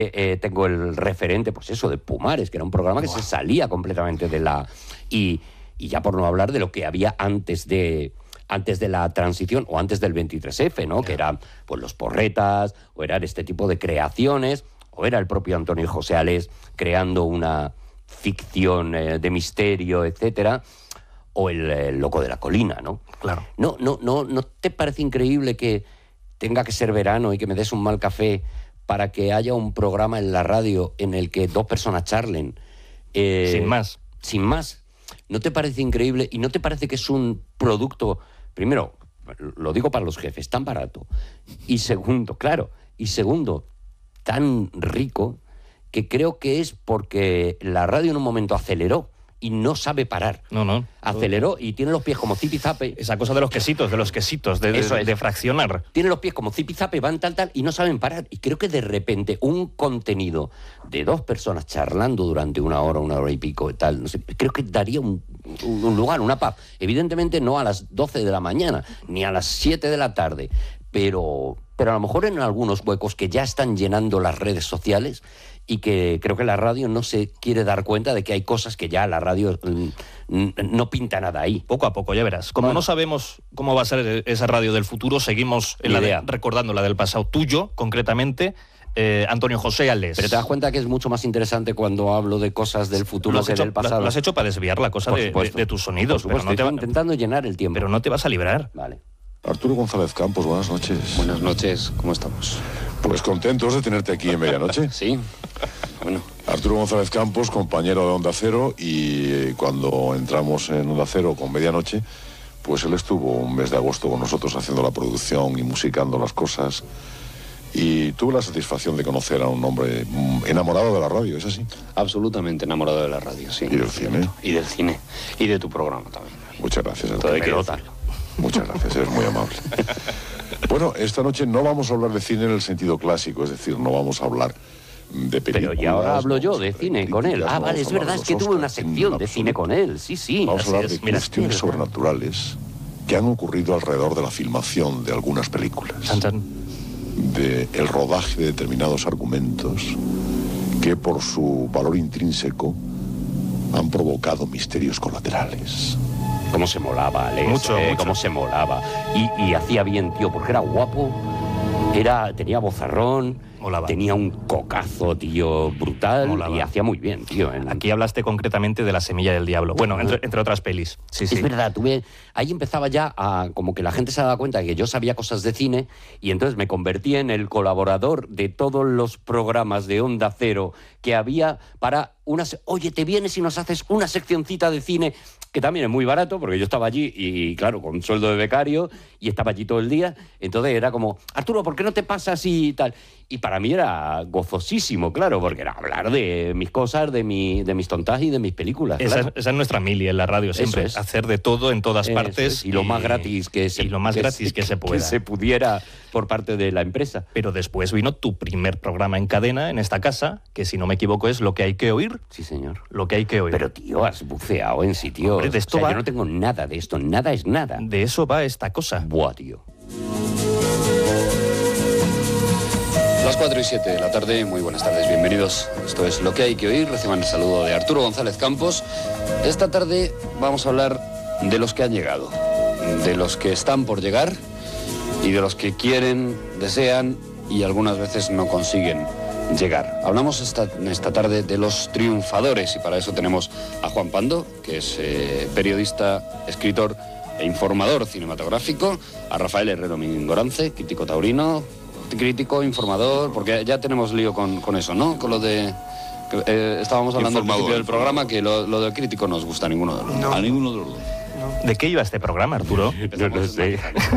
tengo el referente, pues eso, de Pumares, que era un programa que se salía completamente de la... Y ya por no hablar de lo que había antes de la transición o antes del 23F, ¿no? Que eran pues los porretas, o eran este tipo de creaciones, o era el propio Antonio José Alés creando una ficción de misterio, etcétera, o el Loco de la Colina, ¿no? Claro. ¿No te parece increíble que tenga que ser verano y que me des un mal café para que haya un programa en la radio en el que dos personas charlen? Sin más. Sin más. ¿No te parece increíble? ¿Y no te parece que es un producto, primero, lo digo para los jefes, tan barato, y segundo, tan rico, que creo que es porque la radio en un momento aceleró y no sabe parar. No. Aceleró y tiene los pies como zipizape. Esa cosa de los quesitos, de fraccionar. Tiene los pies como zipizape, van tal, y no saben parar. Y creo que de repente un contenido de dos personas charlando durante una hora y pico y tal, no sé, creo que daría un lugar, una paz. Evidentemente no a las 12 de la mañana, ni a las 7 de la tarde, pero a lo mejor en algunos huecos que ya están llenando las redes sociales y que creo que la radio no se quiere dar cuenta de que hay cosas que ya la radio no pinta nada ahí. Poco a poco, ya verás. Como no sabemos cómo va a ser esa radio del futuro, seguimos recordando la del pasado tuyo, concretamente, Antonio José Alés. Pero te das cuenta que es mucho más interesante cuando hablo de cosas del futuro que del pasado. Lo has hecho para desviar la cosa de tus sonidos. Por supuesto, estoy intentando llenar el tiempo. Pero no te vas a librar. Vale. Arturo González Campos, buenas noches. Buenas noches, ¿cómo estamos? Pues contentos de tenerte aquí en medianoche. Sí, bueno. Arturo González Campos, compañero de Onda Cero, y cuando entramos en Onda Cero con medianoche, pues él estuvo un mes de agosto con nosotros haciendo la producción y musicando las cosas. Y tuve la satisfacción de conocer a un hombre enamorado de la radio, ¿es así? Absolutamente enamorado de la radio, sí. ¿Y del cine? Y del cine. Y de tu programa también. Muchas gracias. Todo hay que decirlo. Muchas gracias, eres muy amable. Bueno, esta noche no vamos a hablar de cine en el sentido clásico, es decir, no vamos a hablar de películas. Pero ya ahora hablo yo de cine con él. Ah, vale, es verdad, es que tuve una sección de cine con él, sí. Vamos a hablar de cuestiones sobrenaturales que han ocurrido alrededor de la filmación de algunas películas. De el rodaje de determinados argumentos que por su valor intrínseco han provocado misterios colaterales. Cómo se molaba, Alex. Mucho. Cómo se molaba. Y hacía bien, tío, porque era guapo, tenía vozarrón, molaba. Tenía un cocazo, tío, brutal, molaba. Y hacía muy bien, tío. Aquí hablaste concretamente de La Semilla del Diablo. Bueno, entre otras pelis. Sí. Es verdad, ahí empezaba ya como que la gente se daba cuenta de que yo sabía cosas de cine y entonces me convertí en el colaborador de todos los programas de Onda Cero que había para oye, ¿te vienes y nos haces una seccioncita de cine? Que también es muy barato, porque yo estaba allí y, claro, con sueldo de becario, y estaba allí todo el día. Entonces era como, Arturo, ¿por qué no te pasas y tal? Y para mí era gozosísimo, claro, porque era hablar de mis cosas, de mis tontas y de mis películas. Claro. Esa es nuestra mili en la radio, siempre. Es. Hacer de todo en todas partes. Y lo más gratis que se pueda. Que se pudiera por parte de la empresa. Pero después vino tu primer programa en cadena en esta casa, que si no me equivoco es Lo que hay que oír. Sí, señor. Lo que hay que oír. Pero, tío, has buceado en sitio. Hombre, de esto yo no tengo nada de esto, nada es nada. De eso va esta cosa. Buah, tío. Las 4:07 de la tarde, muy buenas tardes, bienvenidos. Esto es Lo que hay que oír, reciban el saludo de Arturo González Campos. Esta tarde vamos a hablar de los que han llegado, de los que están por llegar y de los que quieren, desean y algunas veces no consiguen llegar. Hablamos esta tarde de los triunfadores y para eso tenemos a Juan Pando, que es periodista, escritor e informador cinematográfico, a Rafael Herrero Mingorance, crítico taurino, crítico, informador, porque ya tenemos lío con eso, ¿no? Con lo de... estábamos hablando al principio del programa que lo del crítico no nos gusta a ninguno de los dos. No. A ninguno de los dos. ¿De qué iba este programa, Arturo? No lo sé.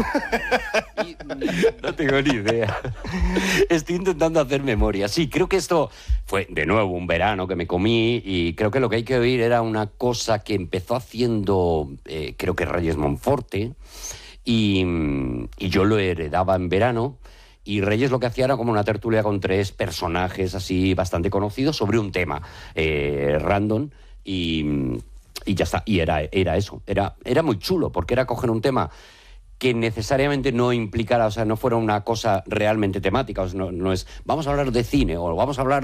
No tengo ni idea. Estoy intentando hacer memoria. Sí, creo que esto fue de nuevo un verano que me comí y creo que Lo que hay que oír era una cosa que empezó haciendo, creo que Reyes Monforte, y yo lo heredaba en verano. Y Reyes lo que hacía era como una tertulia con tres personajes así bastante conocidos sobre un tema random y ya está. Y era eso. Era muy chulo porque era coger un tema que necesariamente no implicara, o sea, no fuera una cosa realmente temática, o sea, no es vamos a hablar de cine o vamos a hablar